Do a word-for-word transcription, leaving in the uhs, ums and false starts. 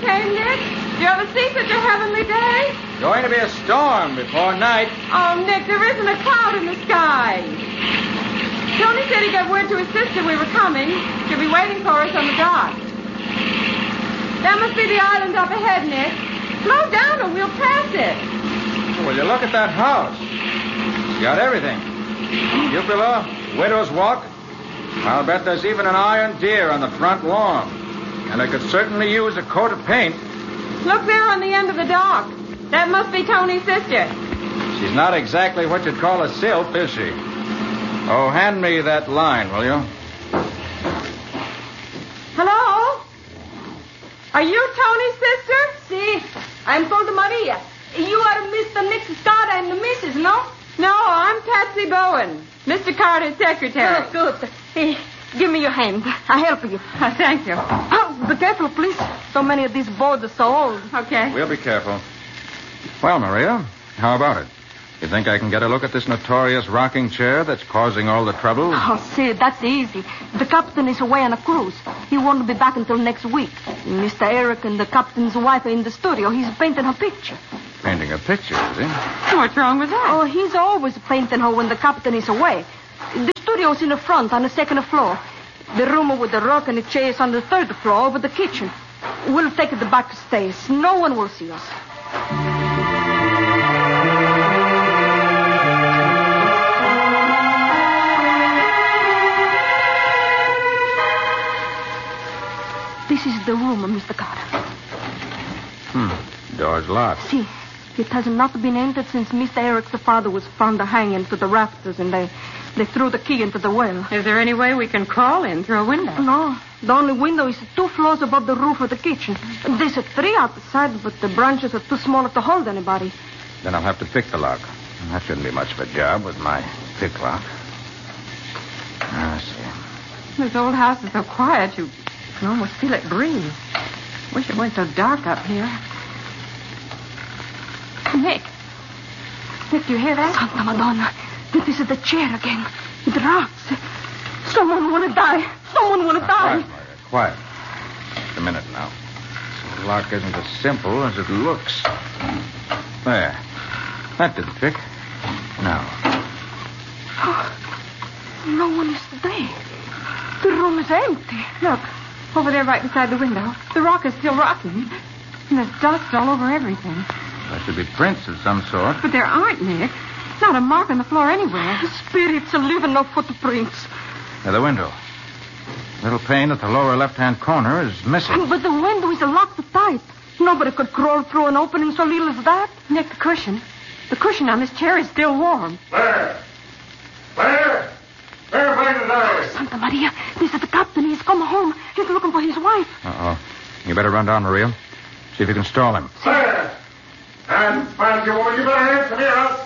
came, Nick? Do you ever see such a heavenly day? Going to be a storm before night. Oh, Nick, there isn't a cloud in the sky. Tony said he got word to his sister we were coming. She'll be waiting for us on the dock. That must be the island up ahead, Nick. Slow down or we'll pass it. Well, you look at that house. It's got everything. Cupola, widow's walk. I'll bet there's even an iron deer on the front lawn. And I could certainly use a coat of paint. Look there on the end of the dock. That must be Tony's sister. She's not exactly what you'd call a sylph, is she? Oh, hand me that line, will you? Hello? Are you Tony's sister? Si, I'm called Maria. You are Mister Nick Scott and the missus, no? No, I'm Patsy Bowen, Mister Carter's secretary. Oh, good. Hey, give me your hand. I'll help you. Uh, thank you. Oh, be careful, please. So many of these boards are so old. Okay. We'll be careful. Well, Maria, how about it? You think I can get a look at this notorious rocking chair that's causing all the trouble? Oh, see, that's easy. The captain is away on a cruise. He won't be back until next week. Mister Eric and the captain's wife are in the studio. He's painting her picture. Painting a picture, is he? What's wrong with that? Oh, he's always painting her when the captain is away. The studio's in the front on the second floor. The room with the rock and the chair is on the third floor over the kitchen. We'll take the back stairs. No one will see us. This is the room, Mister Carter. Hmm. Door's locked. See, it has not been entered since Mister Eric's father was found hanging to the rafters, and they, they threw the key into the well. Is there any way we can crawl in through a window? No. The only window is two floors above the roof of the kitchen. There's a tree outside, but the branches are too small to hold anybody. Then I'll have to pick the lock. That shouldn't be much of a job with my pick lock. I see. This old house is so quiet, you can almost feel it breathe. Wish it weren't so dark up here. Nick. Nick, do you hear that? Santa Madonna. This is the chair again. It rocks. Someone want to die. Someone want to die. Quiet, Margaret, quiet. Just a minute now. The lock isn't as simple as it looks. There. That didn't pick. Now. Oh, no one is there. The room is empty. Look, over there right beside the window. The rock is still rocking. And there's dust all over everything. There should be prints of some sort. But there aren't, Nick. Not a mark on the floor anywhere. Spirits are leaving no footprints. Now, the window. Little pane at the lower left-hand corner is missing. But the window is locked tight. Nobody could crawl through an opening so little as that. Nick, the cushion. The cushion on this chair is still warm. There! There! There, find it out. Santa Maria, this is the captain. He's come home. He's looking for his wife. Uh-oh. You better run down, Maria. See if you can stall him. There! And, Patsy, woman, you better answer me or I'll